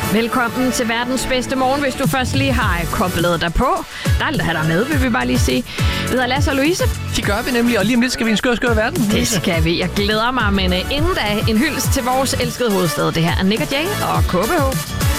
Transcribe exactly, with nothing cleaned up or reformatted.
Velkommen til verdens bedste morgen, hvis du først lige har koblet dig på. Dejligt at have dig med, vil vi bare lige sige. Vi hedder Lasse og Louise. Det gør vi nemlig, og lige om lidt skal vi en skør, skør verden. Det skal vi. Jeg glæder mig, men inden da en hyldest til vores elskede hovedstad. Det her er Nick og Jay og K B H.